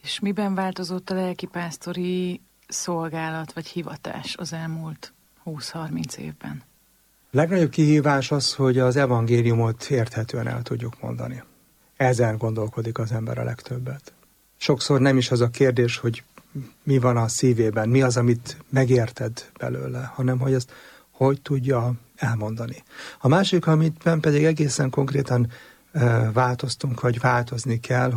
És miben változott a lelkipásztori szolgálat vagy hivatás az elmúlt 20-30 évben? A legnagyobb kihívás az, hogy az evangéliumot érthetően el tudjuk mondani. Ezen gondolkodik az ember a legtöbbet. Sokszor nem is az a kérdés, hogy mi van a szívében, mi az, amit megérted belőle, hanem hogy ezt hogy tudja elmondani. A másik, amit pedig egészen konkrétan változtunk, vagy változni kell,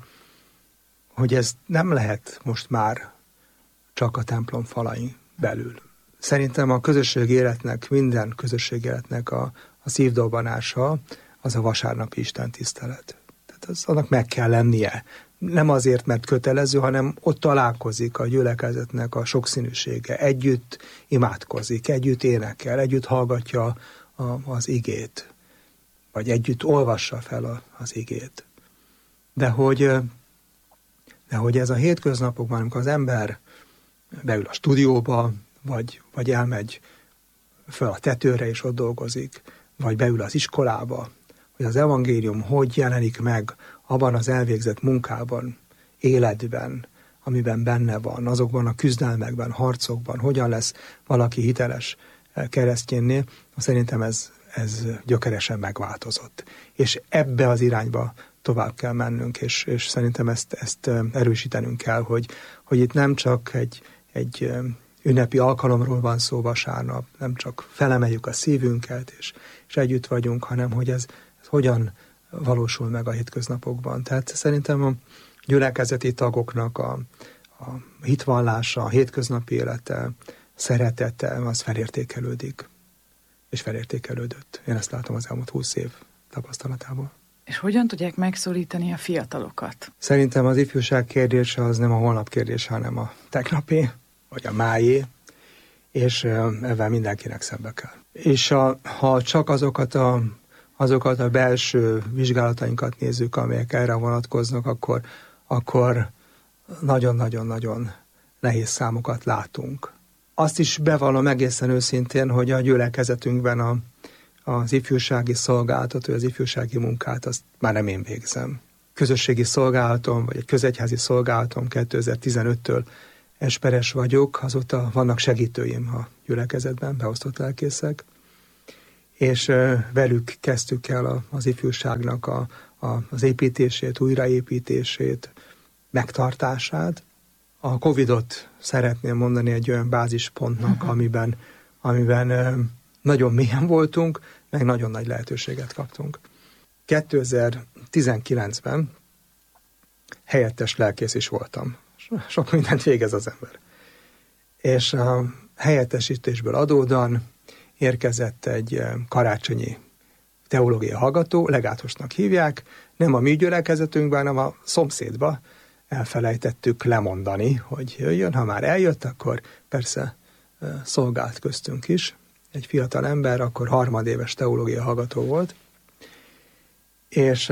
hogy ez nem lehet most már csak a templom falain belül. Szerintem a közösségi életnek, minden közösségi életnek a szívdobbanása az a vasárnapi istentisztelet. Tehát annak meg kell lennie. Nem azért, mert kötelező, hanem ott találkozik a gyülekezetnek a sokszínűsége. Együtt imádkozik, együtt énekel, együtt hallgatja az igét, vagy együtt olvassa fel az igét. De hogy ez a hétköznapokban, amikor az ember beül a stúdióba, vagy elmegy föl a tetőre és ott dolgozik, vagy beül az iskolába, hogy az evangélium hogy jelenik meg abban az elvégzett munkában, életben, amiben benne van, azokban a küzdelmekben, harcokban, hogyan lesz valaki hiteles keresztjénné, szerintem ez gyökeresen megváltozott. És ebbe az irányba tovább kell mennünk, és szerintem ezt erősítenünk kell, hogy itt nem csak egy ünnepi alkalomról van szó vasárnap, nem csak felemeljük a szívünket, és együtt vagyunk, hanem hogy ez hogyan valósul meg a hétköznapokban. Tehát szerintem a gyülekezeti tagoknak a hitvallása, a hétköznapi élete, szeretete, az felértékelődik, és felértékelődött. Én ezt látom az elmúlt 20 év tapasztalatából. És hogyan tudják megszólítani a fiatalokat? Szerintem az ifjúság kérdése az nem a holnap kérdése, hanem a tegnapé, vagy a májé, és ebben mindenkinek szembe kell. És ha csak azokat a belső vizsgálatainkat nézzük, amelyek erre vonatkoznak, akkor nagyon-nagyon-nagyon nehéz számokat Azt is bevallom egészen őszintén, hogy a gyülekezetünkben az ifjúsági szolgálatot, vagy az ifjúsági munkát, azt már nem én végzem. Közösségi szolgálatom, vagy egy közegyházi szolgálatom 2015-től esperes vagyok, azóta vannak segítőim a gyülekezetben, beosztott lelkészek, és velük kezdtük el az ifjúságnak az építését, újraépítését, megtartását. A Covid-ot szeretném mondani egy olyan bázispontnak, amiben nagyon mélyen voltunk, meg nagyon nagy lehetőséget kaptunk. 2019-ben helyettes lelkész is voltam. Sok mindent végez az ember. És a helyettesítésből adódan érkezett egy karácsonyi teológia hallgató, legátusnak hívják, nem a mi gyülekezetünkben, hanem a szomszédba elfelejtettük lemondani, hogy jöjjön. Ha már eljött, akkor persze szolgált köztünk is. Egy fiatal ember, akkor harmadéves teológia hallgató volt, és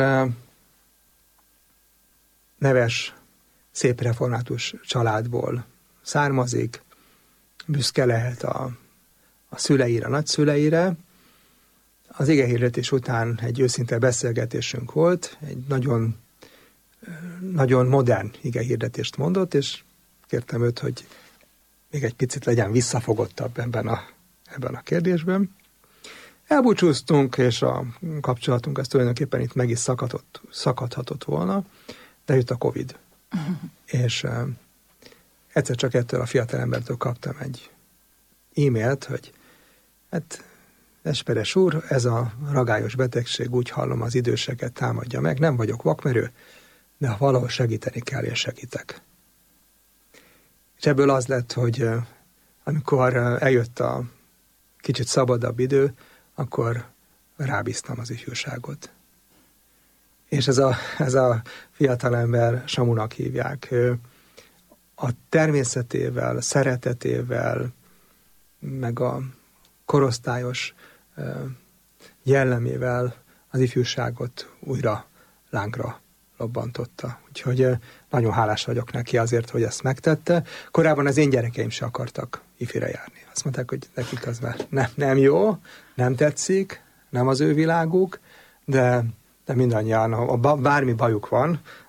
neves, szép református családból származik, büszke lehet a szüleire, a nagyszüleire. Az igehirdetés után egy őszinte beszélgetésünk volt, egy nagyon, nagyon modern igehirdetést mondott, és kértem őt, hogy még egy picit legyen visszafogottabb ebben a kérdésben. Elbúcsúztunk, és a kapcsolatunk az tulajdonképpen itt meg is szakadhatott volna, de jött a Covid. És egyszer csak ettől a fiatalembertől kaptam egy e-mailt, hogy hát esperes úr, ez a ragályos betegség, úgy hallom, az időseket támadja meg, nem vagyok vakmerő, de ha valahol segíteni kell, én segítek. És ebből az lett, hogy amikor eljött a kicsit szabadabb idő, akkor rábíztam az ifjúságot. És ez a fiatalember, Samunak hívják, a természetével, szeretetével, meg a korosztályos jellemével az ifjúságot újra lángra lobbantotta. Úgyhogy nagyon hálás vagyok neki azért, hogy ezt megtette. Korábban az én gyerekeim se akartak ifire járni. Azt mondták, hogy nekik az már nem jó, nem tetszik, nem az ő világuk, de mindannyian, ha bármi bajuk van,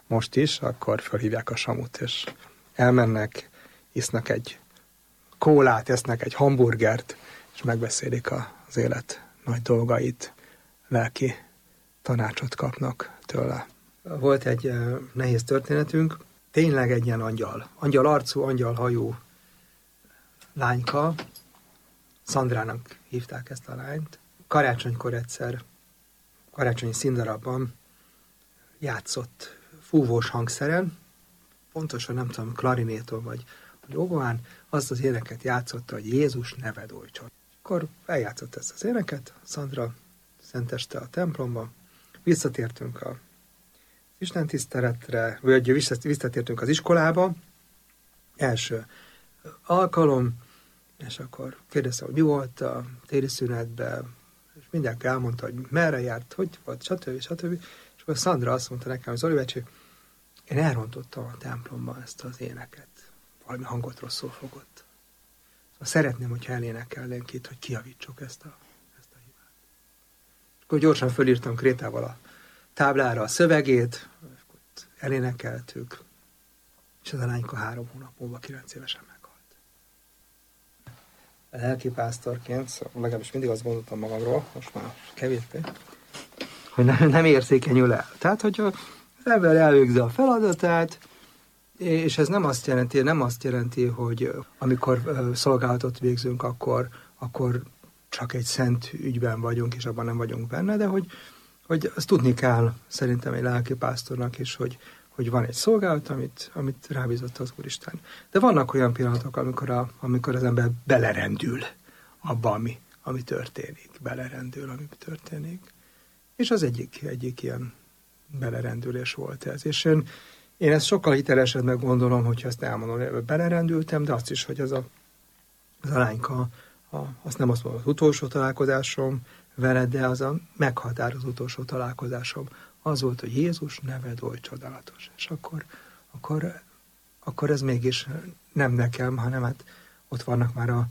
most is, akkor fölhívják a Samut, és elmennek, isznak egy kólát, esznek egy hamburgert, és megbeszélik az élet nagy dolgait, lelki tanácsot kapnak tőle. Volt egy nehéz történetünk, tényleg egy ilyen angyal arcú, angyal hajú lányka, Szandrának hívták ezt a lányt. Karácsonykor egyszer, karácsonyi színdarabban játszott fúvós hangszeren, pontosan nem tudom, klarinéton vagy óboán, azt az éneket játszotta, hogy Jézus neved oly csod. Akkor eljátszott ezt az éneket, Szandra szenteste a templomba, visszatértünk a istentiszteletre, vagy visszatértünk az iskolába, első alkalom, és akkor kérdezte, hogy mi volt a téli szünetben, és mindenki elmondta, hogy merre járt, hogy volt, stb. És akkor Szandra azt mondta nekem, hogy Zoli bácsi, én elrontottam a templomban ezt az éneket. Valami hangot rosszul fogott. Szóval szeretném, hogyha elénekelnénk itt, hogy kijavítsuk ezt a hibát. És akkor gyorsan fölírtam krétával a táblára a szövegét, elénekeltük, és ez a lányka 3 hónap múlva 9 évesen meghalt. Lelkipásztorként, szóval legalábbis mindig azt gondoltam magamról, most már kevésbé, hogy nem érzékenyül el. Tehát, hogy az ember elvégzi a feladatát, és ez nem azt jelenti, hogy amikor szolgálatot végzünk, akkor csak egy szent ügyben vagyunk, és abban nem vagyunk benne, de hogy azt tudni kell szerintem egy lelkipásztornak is, hogy van egy szolgálat, amit rábízott az Úristen. De vannak olyan pillanatok, amikor az ember belerendül abba, ami történik. Belerendül, ami történik. És az egyik ilyen belerendülés volt ez. És én ezt sokkal hitelesebbnek gondolom, hogyha ezt elmondom, hogy belerendültem, de azt is, hogy ez a lányka, azt nem azt mondom, az utolsó találkozásom veled, de az a meghatározó utolsó találkozásom az volt, hogy Jézus neved oly csodálatos. És akkor ez mégis nem nekem, hanem hát ott vannak már a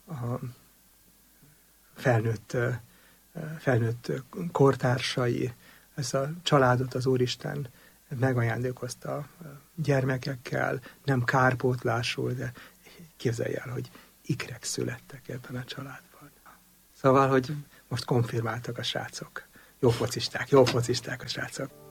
felnőtt kortársai, ezt a családot az Úristen megajándékozta gyermekekkel, nem kárpótlásul, de képzelj el, hogy ikrek születtek ebben a családban. Szóval, hogy most konfirmáltak a srácok. Jó focisták a srácok.